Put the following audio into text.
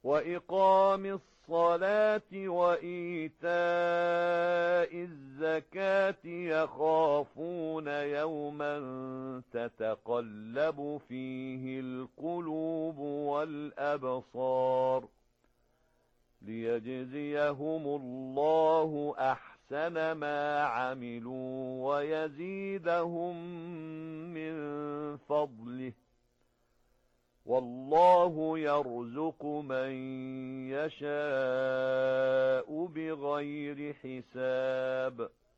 وإقام الصلاة وإيتاء الزكاة يخافون يوما تتقلب فيه القلوب والأبصار ليجزيهم الله أحسن ما عملوا ويزيدهم من فضله والله يرزق من يشاء بغير حساب